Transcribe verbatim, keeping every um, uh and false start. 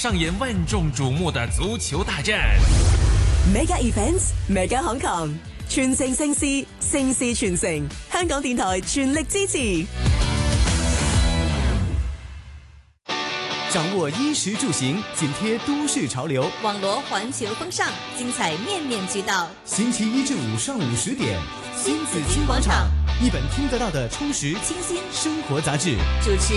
上演万众瞩目的足球大战。 Mega Events Mega Hong Kong， 全城盛事，盛事傳承，香港電台全力支持。 掌握衣食住行，紧贴都市潮流， 网罗环球风尚，精彩面面俱到。 星期一至五上午十点，新紫金广场，一本听得到的充实清新生活杂志。 主持